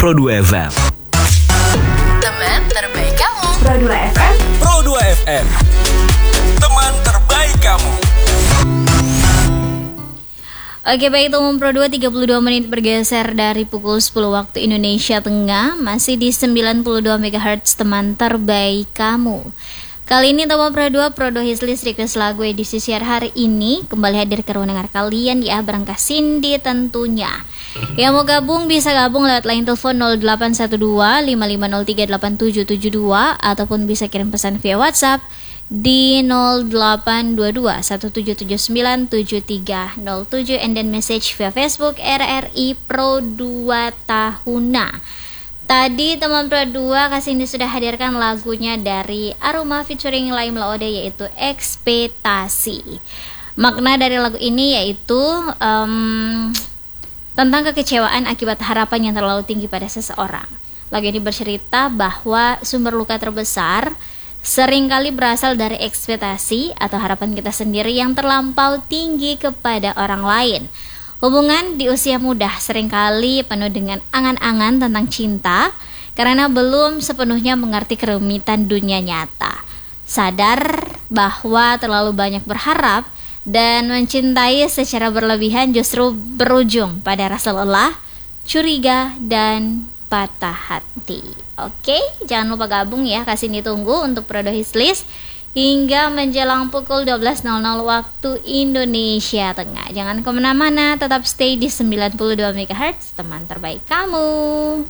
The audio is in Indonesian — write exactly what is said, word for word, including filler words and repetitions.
Pro dua F M. Teman terbaik kamu. Pro dua F M. Pro dua F M. Teman terbaik kamu. Oke, baik, teman Pro dua, tiga puluh dua menit bergeser dari pukul sepuluh waktu Indonesia Tengah. Masih di sembilan puluh dua megahertz teman terbaik kamu. Kali ini teman Pro dua, Pro dua Hislist request lagu edisi siar hari ini kembali hadir ke ruang dengar kalian ya, berangkas Cindy tentunya. Yang mau gabung bisa gabung lewat line telepon nol delapan satu dua lima lima nol tiga delapan tujuh tujuh dua ataupun bisa kirim pesan via WhatsApp di nol delapan dua dua satu tujuh tujuh sembilan tujuh tiga nol tujuh and then message via Facebook R R I Pro dua Tahuna. Tadi teman Pro dua kasih ini sudah hadirkan lagunya dari Aroma featuring Laim Laode yaitu Ekspektasi. Makna dari lagu ini yaitu um, tentang kekecewaan akibat harapan yang terlalu tinggi pada seseorang. Lagu ini bercerita bahwa sumber luka terbesar seringkali berasal dari ekspektasi atau harapan kita sendiri yang terlampau tinggi kepada orang lain. Hubungan di usia muda seringkali penuh dengan angan-angan tentang cinta karena belum sepenuhnya mengerti kerumitan dunia nyata. Sadar bahwa terlalu banyak berharap dan mencintai secara berlebihan justru berujung pada rasa lelah, curiga, dan patah hati. Oke, jangan lupa gabung ya, kasih ditunggu untuk Pro dua Hislist hingga menjelang pukul dua belas waktu Indonesia Tengah. Jangan kemana-mana, tetap stay di sembilan puluh dua megahertz teman terbaik kamu.